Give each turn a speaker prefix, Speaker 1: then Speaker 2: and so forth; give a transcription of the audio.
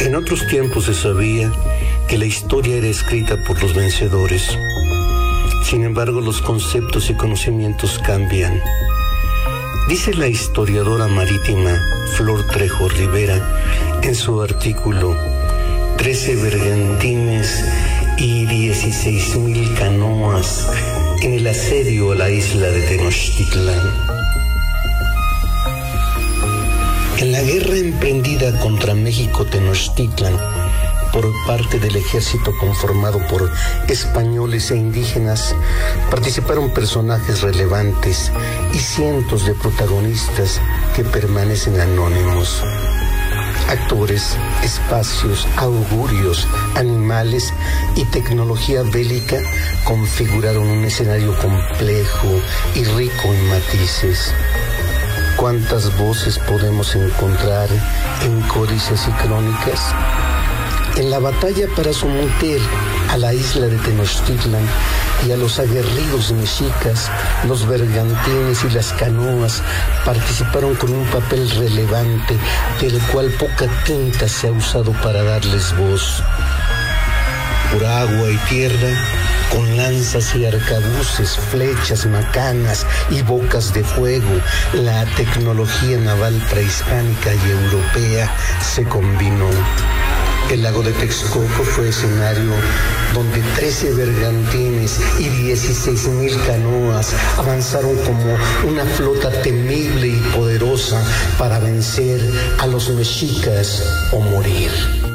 Speaker 1: En otros tiempos se sabía que la historia era escrita por los vencedores. Sin embargo, los conceptos y conocimientos cambian. Dice la historiadora marítima Flor Trejo Rivera en su artículo 13 bergantines y 16,000 canoas en el asedio a la isla de Tenochtitlán. En la guerra emprendida contra México Tenochtitlan por parte del ejército conformado por españoles e indígenas, participaron personajes relevantes y cientos de protagonistas que permanecen anónimos. Actores, espacios, augurios, animales y tecnología bélica configuraron un escenario complejo y rico en matices. ¿Cuántas voces podemos encontrar en códices y crónicas? En la batalla para someter a la isla de Tenochtitlan y a los aguerridos mexicas, los bergantines y las canoas participaron con un papel relevante, del cual poca tinta se ha usado para darles voz. Por agua y tierra, con lanzas y arcabuces, flechas, macanas y bocas de fuego, la tecnología naval prehispánica y europea se combinó. El lago de Texcoco fue escenario donde 13 bergantines y 16,000 canoas avanzaron como una flota temible y poderosa para vencer a los mexicas o morir.